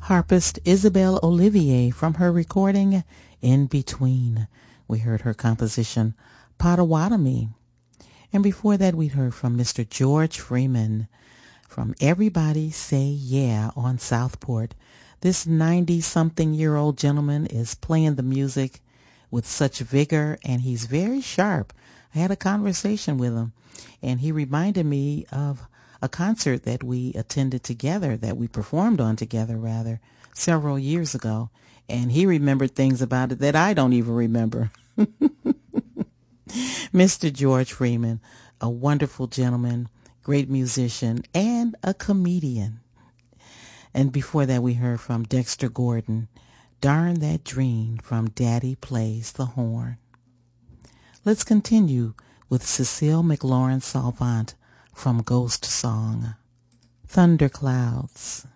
harpist Isabelle Olivier from her recording In Between. We heard her composition Potawatomi. And before that we heard from Mr. George Freeman from Everybody Say Yeah on Southport. This 90-something-year-old gentleman is playing the music with such vigor, and he's very sharp. I had a conversation with him, and he reminded me of a concert that we attended together, that we performed on together, rather, several years ago. And he remembered things about it that I don't even remember. Mr. George Freeman, a wonderful gentleman, great musician, and a comedian. And before that, we heard from Dexter Gordon, Darn That Dream from Daddy Plays the Horn. Let's continue with Cecile McLaurin Salvant from Ghost Song, Thunderclouds.